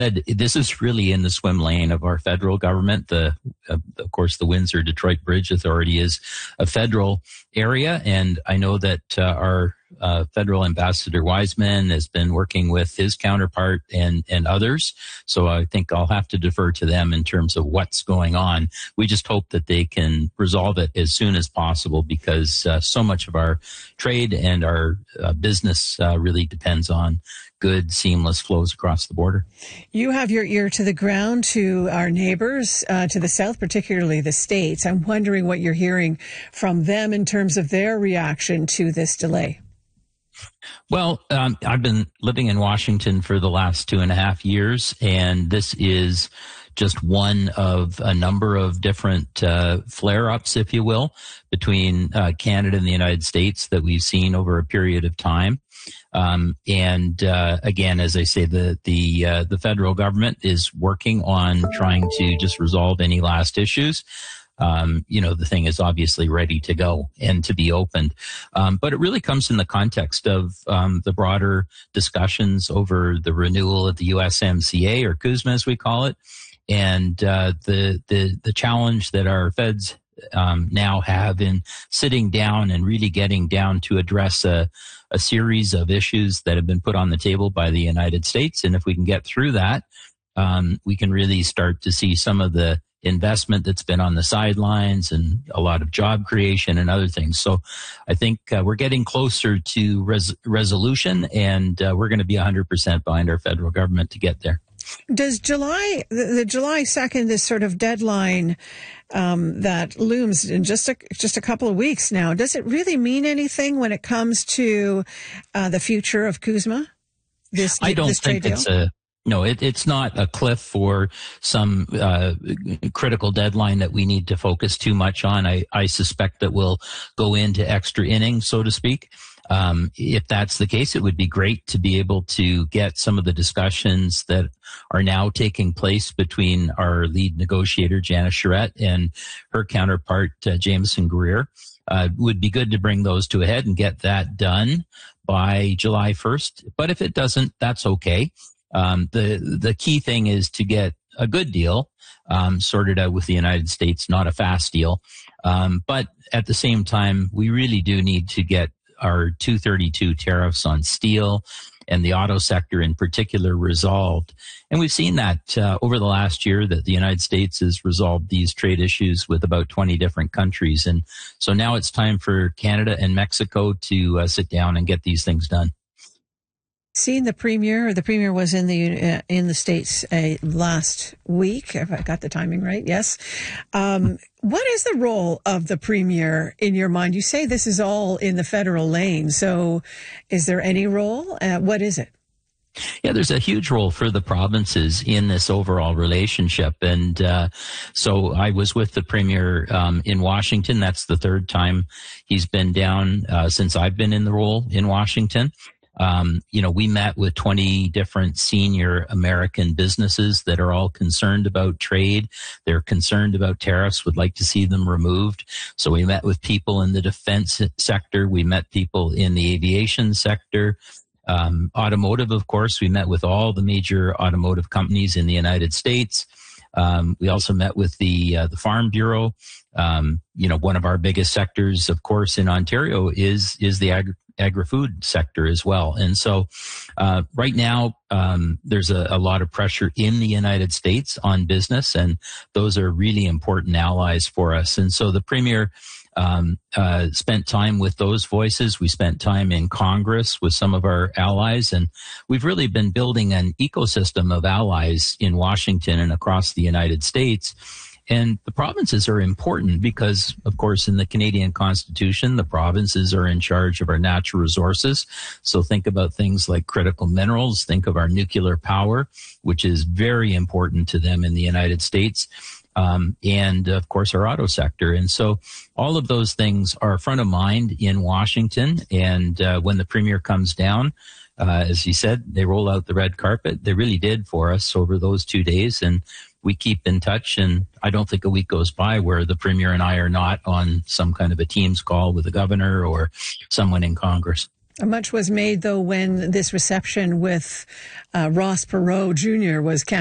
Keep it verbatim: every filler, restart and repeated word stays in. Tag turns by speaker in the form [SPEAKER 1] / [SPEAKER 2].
[SPEAKER 1] this is really in the swim lane of our federal government. The, uh, of course, the Windsor-Detroit Bridge Authority is a federal area, and I know that uh, our uh, federal ambassador Wiseman has been working with his counterpart and and others. So I think I'll have to defer to them in terms of what's going on. We just hope that they can resolve it as soon as possible, because uh, so much of our trade and our uh, business uh, really depends on good, seamless flows across the border.
[SPEAKER 2] You have your ear to the ground to our neighbors uh, to the south, particularly the States. I'm wondering what you're hearing from them in terms of their reaction to this delay.
[SPEAKER 1] Well, um, I've been living in Washington for the last two and a half years, and this is just one of a number of different uh, flare-ups, if you will, between uh, Canada and the United States that we've seen over a period of time. Um, and uh, again, as I say, the the uh, the federal government is working on trying to just resolve any last issues. Um, you know, the thing is obviously ready to go and to be opened. Um, but it really comes in the context of um, the broader discussions over the renewal of the U S M C A, or CUSMA as we call it, and uh, the the the challenge that our feds um, now have in sitting down and really getting down to address a, a series of issues that have been put on the table by the United States. And if we can get through that, um, we can really start to see some of the investment that's been on the sidelines and a lot of job creation and other things. So I think uh, we're getting closer to res- resolution, and uh, we're going to be one hundred percent behind our federal government to get there.
[SPEAKER 2] Does July, the, the July second, this sort of deadline um, that looms in just a, just a couple of weeks now, does it really mean anything when it comes to uh, the future of CUSMA? This,
[SPEAKER 1] I don't
[SPEAKER 2] this
[SPEAKER 1] think
[SPEAKER 2] trade
[SPEAKER 1] it's
[SPEAKER 2] deal?
[SPEAKER 1] a No, it, it's not a cliff for some uh, critical deadline that we need to focus too much on. I, I suspect that we'll go into extra innings, so to speak. Um, if that's the case, it would be great to be able to get some of the discussions that are now taking place between our lead negotiator, Janice Charette, and her counterpart, uh, Jameson Greer. Uh, it would be good to bring those to a head and get that done by July first. But if it doesn't, that's okay. Um, the, the key thing is to get a good deal, um, sorted out with the United States, not a fast deal. Um, but at the same time, we really do need to get our two thirty-two tariffs on steel and the auto sector in particular resolved. And we've seen that, uh, over the last year, that the United States has resolved these trade issues with about twenty different countries. And so now it's time for Canada and Mexico to uh, sit down and get these things done.
[SPEAKER 2] Seen the premier, the premier was in the uh, in the States uh, last week. If I got the timing right, yes. Um, what is the role of the premier in your mind? You say this is all in the federal lane, so is there any role? Uh, what is it?
[SPEAKER 1] Yeah, there's a huge role for the provinces in this overall relationship. And uh, so I was with the premier um, in Washington. That's the third time he's been down uh, since I've been in the role in Washington. Um, you know, we met with twenty different senior American businesses that are all concerned about trade. They're concerned about tariffs, would like to see them removed. So we met with people in the defense sector. We met people in the aviation sector. Um, automotive, of course, we met with all the major automotive companies in the United States. Um, we also met with the uh, the Farm Bureau. Um, you know, one of our biggest sectors, of course, in Ontario is is the agri- agri-food sector as well. And so uh, right now, um, there's a, a lot of pressure in the United States on business, and those are really important allies for us. And so the premier um, uh, spent time with those voices. We spent time in Congress with some of our allies, and we've really been building an ecosystem of allies in Washington and across the United States. And the provinces are important because, of course, in the Canadian Constitution, the provinces are in charge of our natural resources. So think about things like critical minerals. Think of our nuclear power, which is very important to them in the United States. Um, and, of course, our auto sector. And so all of those things are front of mind in Washington. And uh, when the premier comes down, uh, as he said, they roll out the red carpet. They really did for us over those two days. And we keep in touch, and I don't think a week goes by where the premier and I are not on some kind of a Teams call with the governor or someone in Congress.
[SPEAKER 2] Much was made, though, when this reception with uh, Ross Perot Junior was